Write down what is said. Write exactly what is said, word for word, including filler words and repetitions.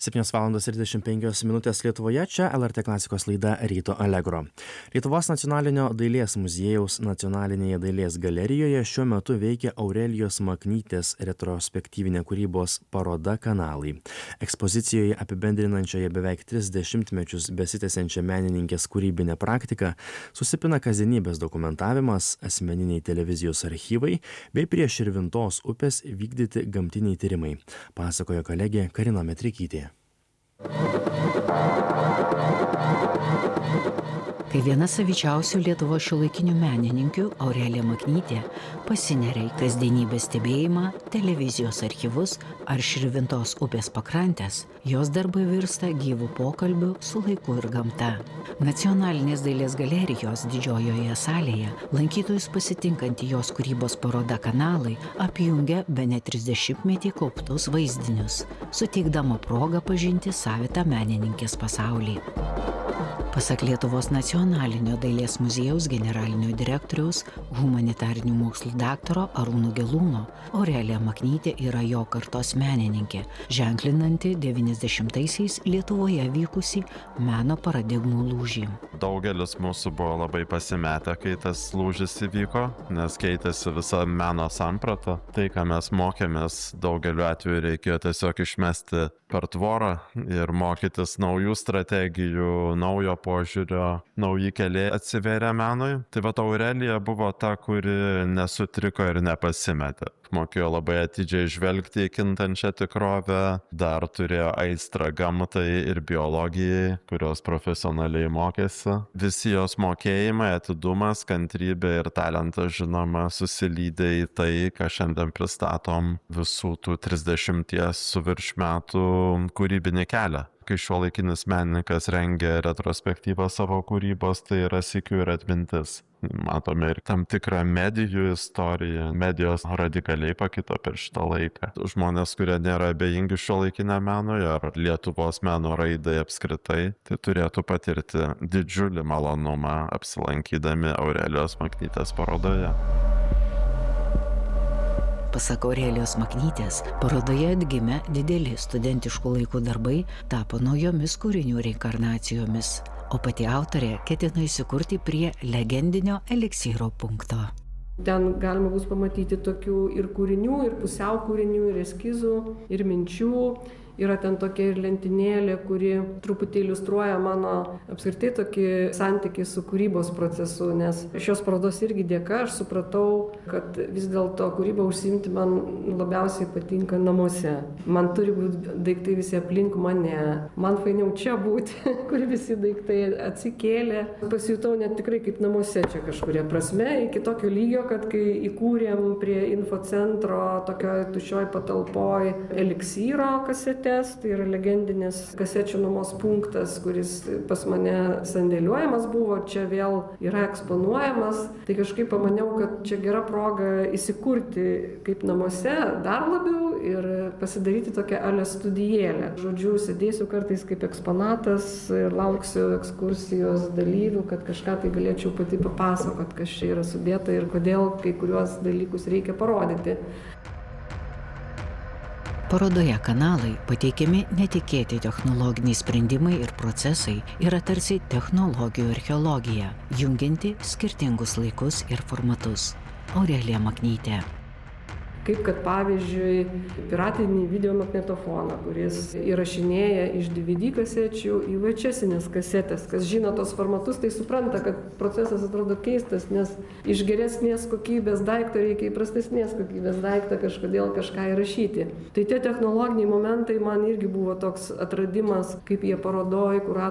septynios valandos trisdešimt penkios minutės Lietuvoje, čia L R T klasikos laida Ryto Allegro. Lietuvos nacionalinio dailės muziejaus nacionalinėje dailės galerijoje šiuo metu veikia Aurelijos Maknytės retrospektyvinė kūrybos paroda Kanalai. Ekspozicijoje apibendrinančioje beveik tris dešimtmečius besitęsiančią menininkės kūrybinę praktiką susipina kasdienybės dokumentavimas, asmeniniai televizijos archyvai bei prie Širvintos upės vykdyti gamtiniai tyrimai, pasakojo kolegė Karina Metrikytė. Kai viena savičiausių Lietuvos šiuolaikinių menininkių, Aurelija Maknytė, pasineria į kasdienybės stebėjimą, televizijos archyvus ar Širvintos upės pakrantės, jos darbai virsta gyvų pokalbių su laiku ir gamta. Nacionalinės dailės galerijos didžiojoje salėje lankytojus pasitinkanti jos kūrybos paroda Kanalai apjungia bene trisdešimtmetį kauptus vaizdinius, suteikdama progą pažinti savitą menininkės pasaulį. Pasak Lietuvos nacionalinio dailės muziejaus generalinio direktoriaus, humanitarinių mokslų daktaro Arūno Gelūno, Aurelija Maknytė yra jo kartos menininkė, ženklinanti devyniasdešimtaisiais Lietuvoje vykusį meno paradigmų lūžį. Daugelis mūsų buvo labai pasimetę, kai tas lūžis įvyko, nes keitėsi visa meno samprata. Tai, ką mes mokėmės, daugeliu atveju reikėjo tiesiog išmesti per tvorą ir mokytis naujų strategijų, naujo požiūrio, nauji keliai atsiveria menui. Tai va, Aurelija buvo ta, kuri nesutriko ir nepasimetė. Mokėjo labai atidžiai žvelgti į kintančią tikrovę, dar turėjo aistrą gamtai ir biologijai, kurios profesionaliai mokėsi. Visi jos mokėjimai, atidumas, kantrybė ir talentas, žinoma, susilydė į tai, ką šiandien pristatom visų tų trisdešimties su virš metų kūrybinį kelią. Kai šiuolaikinis menininkas rengia retrospektyvą savo kūrybos, tai yra sykių ir atmintis. Matome ir tam tikrą medijų istoriją. Medijos radikaliai pakito per šitą laiką. Žmonės, kurie nėra abejingi šiuolaikiniam menui ar Lietuvos meno raidai apskritai, tai turėtų patirti didžiulį malonumą apsilankydami Aurelijos Maknytės parodoje. Pasak Aurelijos Maknytės, parodoje atgimę dideli studentiškų laikų darbai tapo naujomis kūrinių reinkarnacijomis, o pati autorė ketina įsikurti prie legendinio eliksyro punkto. Ten galima bus pamatyti tokių ir kūrinių, ir pusiau kūrinių, ir eskizų, ir minčių. Yra ten tokia ir lentynėlė, kuri truputį iliustruoja mano apskritai tokį santykį su kūrybos procesu, nes šios parodos irgi dėka aš supratau, kad vis dėlto kūrybą užsiimti man labiausiai patinka namuose. Man turi būti daiktai visi aplink mane, man fainiau čia būti, kur visi daiktai atsikėlė. Pasijutau net tikrai kaip namuose čia kažkuria prasme, iki tokio lygio, kad kai įkūrėm prie infocentro tokioje tuščioj patalpoj eliksyro kasetę, tai yra legendinis kasečių nuomos punktas, kuris pas mane sandėliuojamas buvo, čia vėl yra eksponuojamas. Tai kažkaip pamaniau, kad čia gera proga įsikurti kaip namuose dar labiau ir pasidaryti tokią ale studijėlę. Žodžiu, sėdėsiu kartais kaip eksponatas ir lauksiu ekskursijos dalyvių, kad kažką tai galėčiau pati papasakot, kas čia yra sudėta ir kodėl kai kuriuos dalykus reikia parodyti. Parodoje Kanalai pateikiami netikėti technologiniai sprendimai ir procesai yra tarsi technologijų archeologija, jungianti skirtingus laikus ir formatus. Aurelija Maknytė. Kaip kad pavyzdžiui piratinį videomagnetofoną, kuris įrašinėja iš D V D kasečių į V H S-inės kasetės. Kas žino tos formatus, tai supranta, kad procesas atrodo keistas, nes iš geresnės kokybės daikto reikia į prastesnės kokybės daiktą kažkodėl kažką įrašyti. Tai tie technologiniai momentai man irgi buvo toks atradimas, kaip jie parodoj, kuratoriai